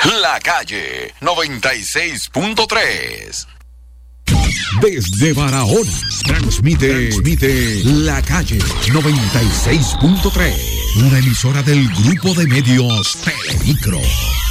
La Calle 96.3. Desde Barahona, transmite La Calle 96.3, una emisora del grupo de medios Telemicro.